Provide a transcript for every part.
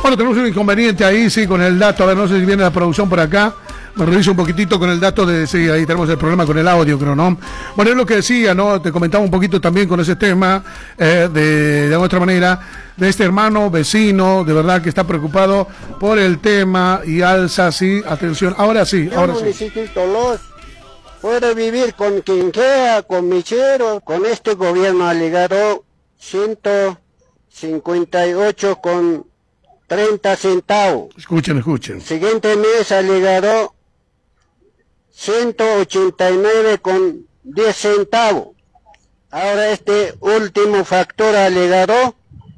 Bueno, tenemos un inconveniente ahí, sí, con el dato. A ver, no sé si viene la producción por acá. Me reviso un poquitito con el dato de... Sí, ahí tenemos el problema con el audio, creo, ¿no? Bueno, es lo que decía, ¿no? Te comentaba un poquito también con ese tema, de otra manera, de este hermano vecino, de verdad que está preocupado por el tema y alza, sí, atención. Ahora sí, ahora sí. Necesito puedo vivir con quien sea, con Michero, con este gobierno ha llegado 158 con 30 centavos. Escuchen, escuchen. Siguiente mes ha llegado 189 con 10 centavos. Ahora este último factor ha llegado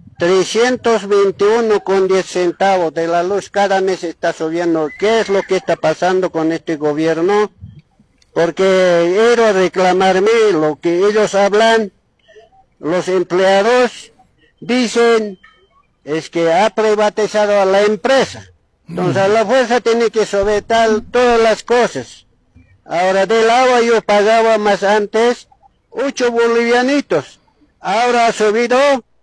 321 con 10 centavos de la luz. Cada mes está subiendo. ¿Qué es lo que está pasando con este gobierno? Porque quiero reclamarme lo que ellos hablan, los empleados dicen es que ha privatizado a la empresa. Entonces a la fuerza tiene que someter todas las cosas. Ahora del agua yo pagaba más antes 8 bolivianitos. Ahora ha subido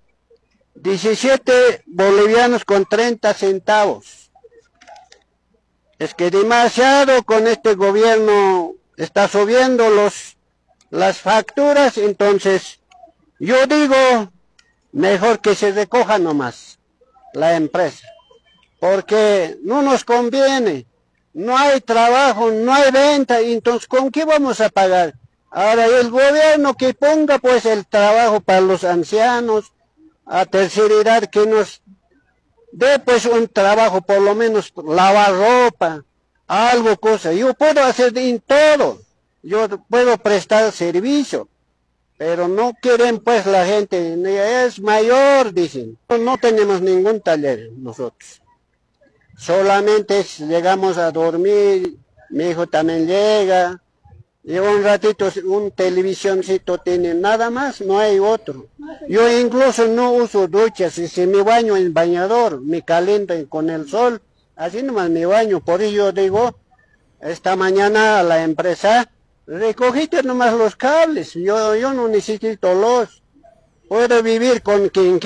17 bolivianos con 30 centavos. Es que demasiado con este gobierno está subiendo las facturas, entonces yo digo mejor que se recoja nomás la empresa, porque no nos conviene, no hay trabajo, no hay venta, entonces ¿con qué vamos a pagar? Ahora el gobierno que ponga pues el trabajo para los ancianos, a tercera edad, que nos dé pues un trabajo, por lo menos lavar ropa, algo, cosa. Yo puedo hacer en todo, yo puedo prestar servicio, pero no quieren pues la gente, es mayor, dicen. No tenemos ningún taller nosotros, solamente llegamos a dormir, mi hijo también llega, y un ratito un televisioncito tiene, nada más, no hay otro. Yo incluso no uso duchas, y si me baño en bañador, me caliento con el sol, así nomás me baño. Por ello yo digo, esta mañana la empresa, recogiste nomás los cables, yo no necesito puedo vivir con quien